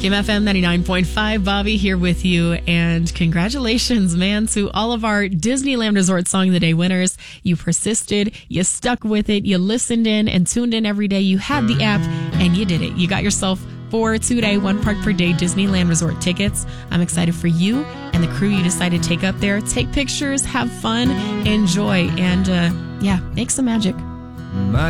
Kim FM 99.5, Bobby here with you. And congratulations, man, to all of our Disneyland Resort Song of the Day winners. You persisted, you stuck with it, you listened in and tuned in every day. You had the app and you did it. You got yourself 4 2-day, 1 park per day Disneyland Resort tickets. I'm excited for you and the crew you decided to take up there. Take pictures, have fun, enjoy, and make some magic.